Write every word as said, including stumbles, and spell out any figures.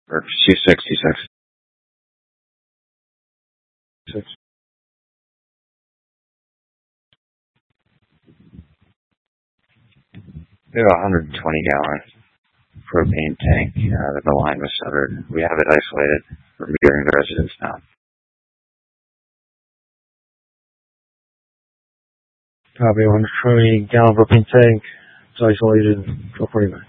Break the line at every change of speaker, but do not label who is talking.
Or C six, C six.
Six.
We have a one hundred twenty gallon propane tank uh, that the line was severed. We have it isolated. We're metering the residents now.
Copy, one hundred twenty gallon propane tank. It's isolated. twelve forty-nine.